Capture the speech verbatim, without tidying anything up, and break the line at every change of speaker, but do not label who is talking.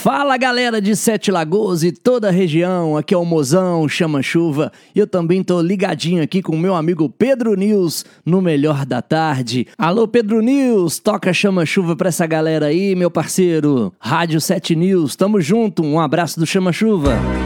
Fala galera de Sete Lagoas e toda a região, aqui é o Mozão, Chama Chuva, e eu também tô ligadinho aqui com o meu amigo Pedro News no Melhor da Tarde. Alô Pedro News, toca Chama Chuva pra essa galera aí, meu parceiro. Rádio Sete News, tamo junto, um abraço do Chama Chuva.